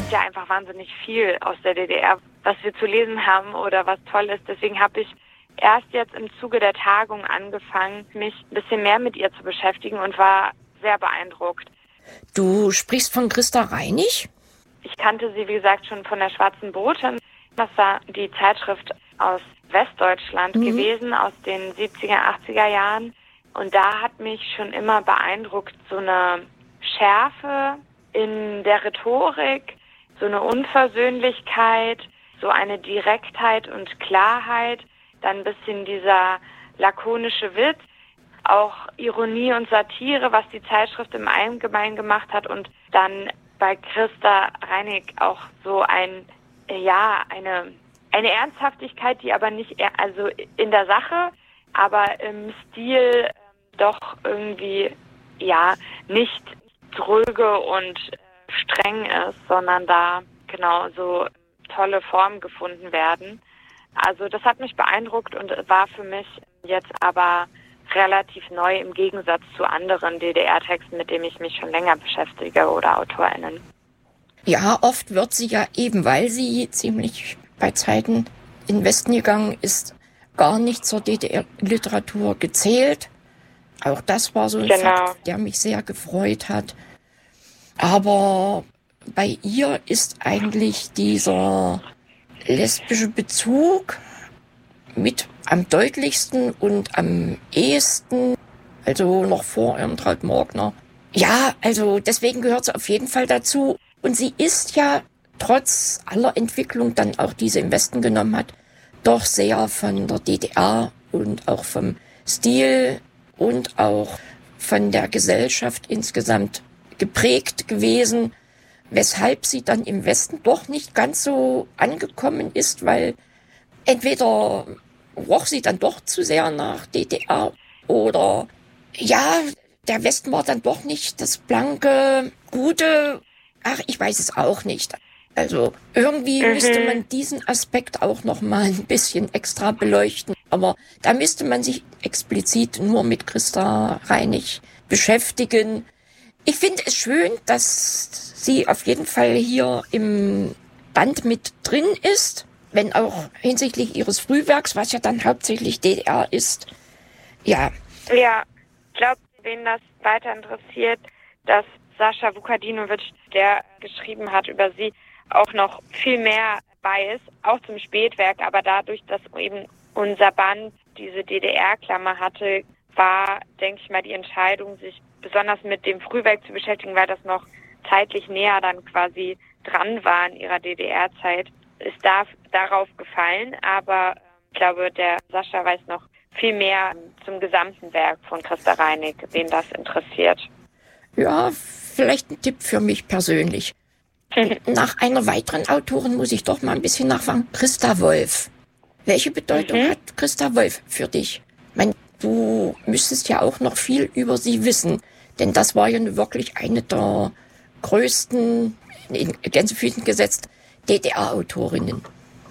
gibt ja einfach wahnsinnig viel aus der DDR, was wir zu lesen haben oder was toll ist. Deswegen habe ich erst jetzt im Zuge der Tagung angefangen, mich ein bisschen mehr mit ihr zu beschäftigen und war sehr beeindruckt. Du sprichst von Christa Reinig? Ich kannte sie, wie gesagt, schon von der Schwarzen Botin. Das war die Zeitschrift aus Westdeutschland gewesen, aus den 70er, 80er Jahren. Und da hat mich schon immer beeindruckt, so eine Schärfe in der Rhetorik, so eine Unversöhnlichkeit, so eine Direktheit und Klarheit, dann ein bisschen dieser lakonische Witz, auch Ironie und Satire, was die Zeitschrift im Allgemeinen gemacht hat, und dann bei Christa Reinig auch so eine Ernsthaftigkeit, die aber nicht, also in der Sache, aber im Stil doch irgendwie, nicht dröge und streng ist, sondern da genau so tolle Formen gefunden werden. Also das hat mich beeindruckt und war für mich jetzt aber relativ neu im Gegensatz zu anderen DDR-Texten, mit denen ich mich schon länger beschäftige, oder AutorInnen. Ja, oft wird sie ja eben, weil sie ziemlich bei Zeiten in den Westen gegangen ist, gar nicht zur DDR-Literatur gezählt. Auch das war so ein Fakt, der mich sehr gefreut hat. Aber bei ihr ist eigentlich dieser lesbische Bezug mit am deutlichsten und am ehesten, also noch vor Irmtraut Morgner. Ja, also deswegen gehört sie auf jeden Fall dazu. Und sie ist ja trotz aller Entwicklung dann auch, die sie im Westen genommen hat, doch sehr von der DDR und auch vom Stil und auch von der Gesellschaft insgesamt geprägt gewesen, weshalb sie dann im Westen doch nicht ganz so angekommen ist, weil entweder roch sie dann doch zu sehr nach DDR oder der Westen war dann doch nicht das blanke, gute, ich weiß es auch nicht. Also irgendwie müsste man diesen Aspekt auch noch mal ein bisschen extra beleuchten. Aber da müsste man sich explizit nur mit Christa Reinig beschäftigen. Ich finde es schön, dass sie auf jeden Fall hier im Band mit drin ist, wenn auch hinsichtlich ihres Frühwerks, was ja dann hauptsächlich DDR ist. Ja. Ja, ich glaube, wen das weiter interessiert, dass Sascha Vukadinovic, der geschrieben hat über sie, auch noch viel mehr weiß, auch zum Spätwerk, aber dadurch, dass eben unser Band diese DDR-Klammer hatte, war, denke ich mal, die Entscheidung, sich besonders mit dem Frühwerk zu beschäftigen, weil das noch zeitlich näher dann quasi dran war in ihrer DDR-Zeit, ist darauf gefallen. Aber ich glaube, der Sascha weiß noch viel mehr zum gesamten Werk von Christa Reinig, wen das interessiert. Ja, vielleicht ein Tipp für mich persönlich. Nach einer weiteren Autorin muss ich doch mal ein bisschen nachfragen. Christa Wolf. Welche Bedeutung hat Christa Wolf für dich? Du müsstest ja auch noch viel über sie wissen, denn das war ja wirklich eine der größten, in Gänsefüßen gesetzt, DDR-Autorinnen.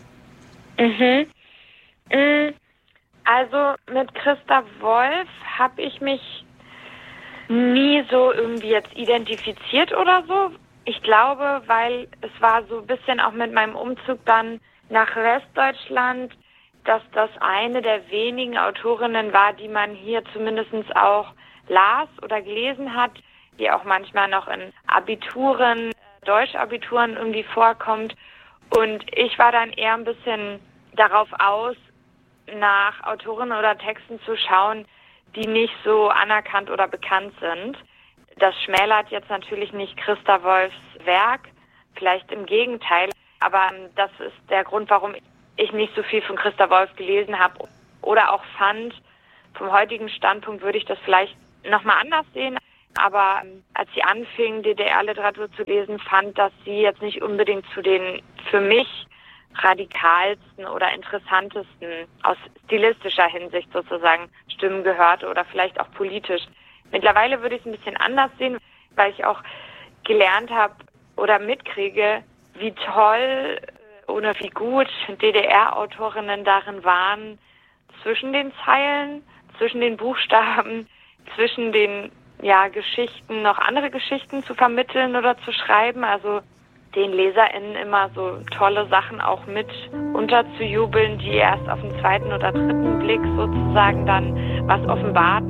Also mit Christa Wolf habe ich mich nie so irgendwie jetzt identifiziert oder so. Ich glaube, weil es war so ein bisschen auch mit meinem Umzug dann nach Westdeutschland, dass das eine der wenigen Autorinnen war, die man hier zumindest auch las oder gelesen hat, die auch manchmal noch in Abituren, Deutschabituren irgendwie vorkommt. Und ich war dann eher ein bisschen darauf aus, nach Autorinnen oder Texten zu schauen, die nicht so anerkannt oder bekannt sind. Das schmälert jetzt natürlich nicht Christa Wolfs Werk, vielleicht im Gegenteil, aber das ist der Grund, warum ich nicht so viel von Christa Wolf gelesen habe oder auch fand, vom heutigen Standpunkt würde ich das vielleicht nochmal anders sehen, aber als sie anfing, DDR-Literatur zu lesen, fand, dass sie jetzt nicht unbedingt zu den für mich radikalsten oder interessantesten aus stilistischer Hinsicht sozusagen Stimmen gehört oder vielleicht auch politisch. Mittlerweile würde ich es ein bisschen anders sehen, weil ich auch gelernt habe oder mitkriege, wie toll oder wie gut DDR-Autorinnen darin waren, zwischen den Zeilen, zwischen den Buchstaben, zwischen den Geschichten noch andere Geschichten zu vermitteln oder zu schreiben. Also den LeserInnen immer so tolle Sachen auch mit unterzujubeln, die erst auf den zweiten oder dritten Blick sozusagen dann was offenbart.